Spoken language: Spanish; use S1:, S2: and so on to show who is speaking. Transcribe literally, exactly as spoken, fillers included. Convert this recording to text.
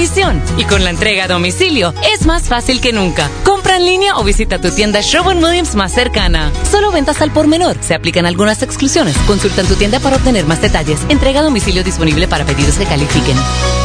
S1: visión. Y con la entrega a domicilio es más fácil que nunca. Compra en línea o visita tu tienda Sherwin-Williams más cercana. Solo ventas al por menor. Se aplican algunas exclusiones. Consulta en tu tienda para obtener más detalles. Entrega a domicilio disponible para pedidos que califiquen.